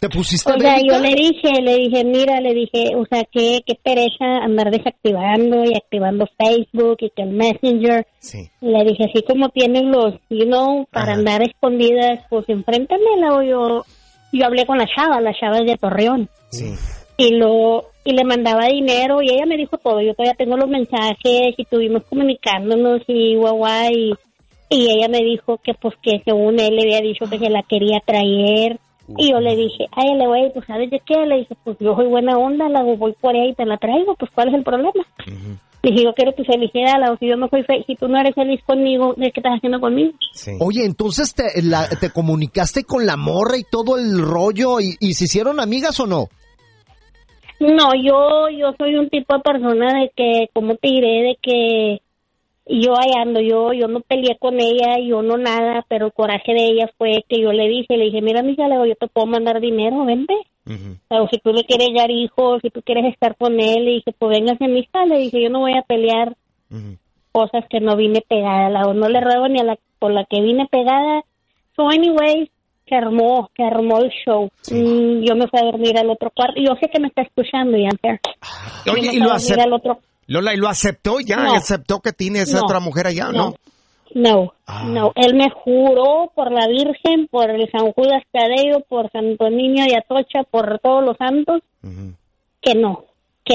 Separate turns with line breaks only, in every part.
¿Te pusiste
O sea,
bélica?
yo le dije, mira, o sea, qué pereza andar desactivando y activando Facebook y que el Messenger.
Sí.
Y le dije, así como tienen los, para andar escondidas, pues enfréntamela. O yo hablé con la chava es de Torreón.
Sí.
Y le mandaba dinero y ella me dijo todo. Yo todavía tengo los mensajes y estuvimos comunicándonos y y ella me dijo que pues que según él le había dicho que se la quería traer. Y yo le dije, güey, pues ¿sabes de qué? Le dije, pues yo soy buena onda, voy por ahí y te la traigo, pues ¿cuál es el problema? Le dije, yo quiero tu felicidad, si yo no soy si tú no eres feliz conmigo, ¿qué estás haciendo conmigo?
Sí.
Oye, entonces te comunicaste con la morra y todo el rollo, ¿y se hicieron amigas o no?
No, yo soy un tipo de persona de que, ¿cómo te diré? De que yo ahí ando, yo no peleé con ella, yo no nada, pero el coraje de ella fue que yo le dije, mira, mija, yo te puedo mandar dinero, vente. Pero si tú le quieres dar hijos, si tú quieres estar con él, le dije, pues véngase, mija, le dije, yo no voy a pelear cosas que no vine pegada, no le ruego ni a la por la que vine pegada. So anyway, que armó el show. Yo me fui a dormir al otro cuarto, yo sé que me está escuchando, ya.
Oye, y lo aceptó. Lola, ¿y lo aceptó ya?
No.
¿Aceptó que tiene esa otra mujer allá? No.
Él me juró por la Virgen, por el San Judas Tadeo, por Santo Niño de Atocha, por todos los santos, que no. Y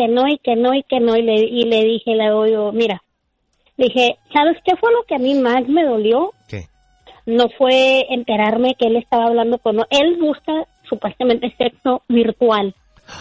le dije, mira, le dije, ¿sabes qué fue lo que a mí más me dolió?
¿Qué?
No fue enterarme que él estaba hablando con... Él busca supuestamente sexo virtual.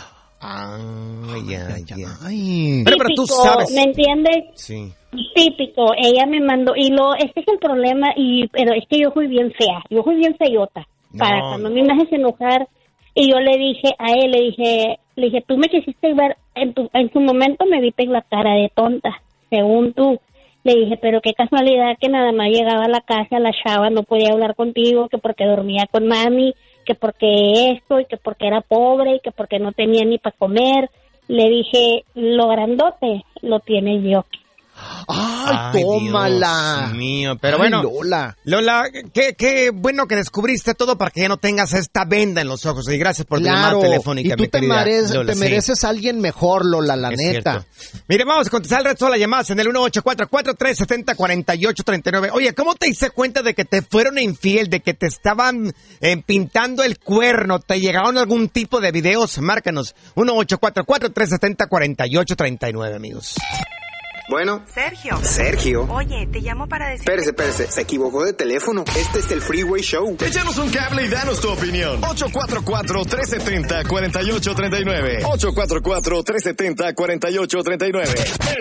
Ya.
Pero
tú sabes.
¿Me entiendes?
Sí.
Típico. Ella me mandó, este es el problema, pero es que yo soy bien fea, yo soy bien feyota. Para cuando me haces enojar, y yo le dije a él, le dije, tú me quisiste ver, en su momento me viste la cara de tonta, según tú. Le dije, pero qué casualidad que nada más llegaba a la casa, la chava no podía hablar contigo, que porque dormía con mami, que porque esto, y que porque era pobre, y que porque no tenía ni para comer. Le dije, lo grandote lo tienes yo.
¡Ay, tómala!
Dios mío, pero bueno, Lola, qué bueno que descubriste todo para que ya no tengas esta venda en los ojos. Y gracias por tu llamada telefónica,
y tú
mi querida Lola,
te mereces a alguien mejor, Lola, la neta.
Cierto. Mire, vamos a contestar el resto de las llamadas en el 1844-370-4839. Oye, ¿cómo te diste cuenta de que te fueron infiel, de que te estaban pintando el cuerno? ¿Te llegaron algún tipo de videos? Márcanos, 1844-370-4839, amigos.
Bueno. Sergio.
Oye, te llamo para decir...
Espérese. Se equivocó de teléfono. Este es el Freeway Show.
Échanos un cable y danos tu opinión. 844-370-4839. 844-370-4839.